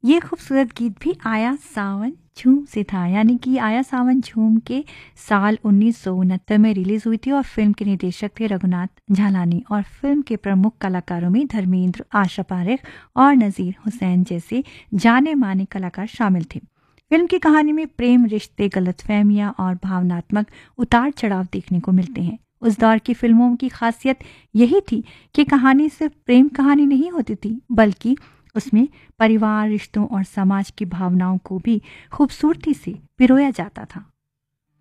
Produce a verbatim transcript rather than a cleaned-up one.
ये खूबसूरत गीत भी आया सावन झूम से था, यानी कि आया सावन झूम के साल उन्नीस सौ उनहत्तर में रिलीज हुई थी और फिल्म के निदेशक थे रघुनाथ झालानी और फिल्म के प्रमुख कलाकारों में धर्मेंद्र, आशा पारेख और नजीर हुसैन जैसे जाने माने कलाकार शामिल थे। फिल्म की कहानी में प्रेम, रिश्ते, गलतफहमियां और भावनात्मक उतार चढ़ाव देखने को मिलते हैं। उस दौर की फिल्मों की खासियत यही थी कि कहानी सिर्फ प्रेम कहानी नहीं होती थी, बल्कि उसमें परिवार, रिश्तों और समाज की भावनाओं को भी खूबसूरती से पिरोया जाता था।